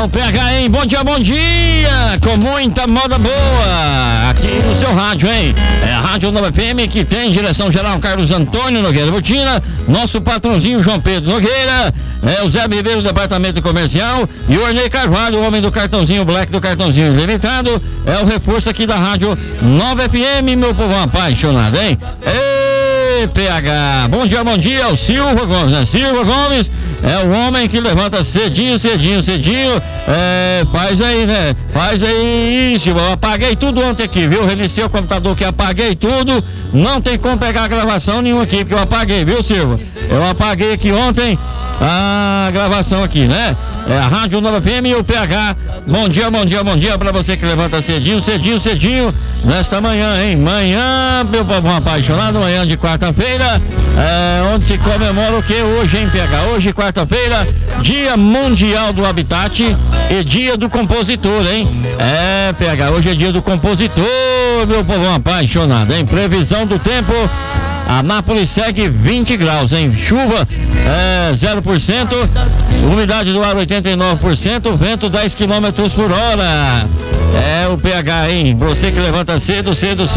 o PH, hein? Bom dia, com muita moda boa aqui no seu rádio, hein? É a Rádio Nova FM, que tem direção geral Carlos Antônio Nogueira Botina, nosso patrãozinho João Pedro Nogueira, o Zé Ribeiro do Departamento Comercial e o Ornei Carvalho, o homem do cartãozinho Black, do cartãozinho ilimitado, é o reforço aqui da Rádio Nova FM, meu povo apaixonado, hein? Ei, PH, bom dia, o Silva Gomes, né? Silva Gomes é o homem que levanta cedinho, faz aí, né? Faz aí, Silva, eu apaguei tudo ontem aqui, viu? Reiniciei o computador que apaguei tudo, não tem como pegar gravação nenhuma aqui, porque eu apaguei, viu, Silva? Eu apaguei aqui ontem a gravação aqui, né? É a Rádio Nova FM e o PH. Bom dia pra você que levanta cedinho, nesta manhã, hein? Manhã, meu povo apaixonado, manhã de quarta-feira, onde se comemora o que hoje, hein, PH? Hoje, quarta-feira, Dia Mundial do Habitat e Dia do Compositor, hein? PH, hoje é Dia do Compositor, meu povo apaixonado, hein? Previsão do tempo, Anápolis segue 20 graus, hein? Chuva 0%, umidade do ar 89%, vento 10 km por hora. É o PH, hein? Você que levanta cedo.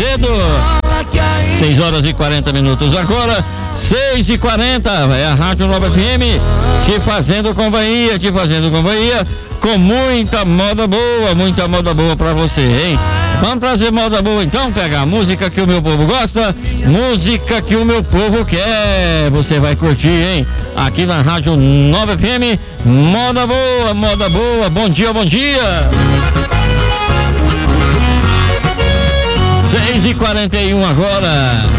6 horas e 40 minutos agora, 6h40, é a Rádio Nova FM, te fazendo companhia, com muita moda boa pra você, hein? Vamos trazer moda boa então, pegar música que o meu povo gosta, música que o meu povo quer, você vai curtir, hein? Aqui na Rádio Nova FM, moda boa, bom dia. 6h41 agora.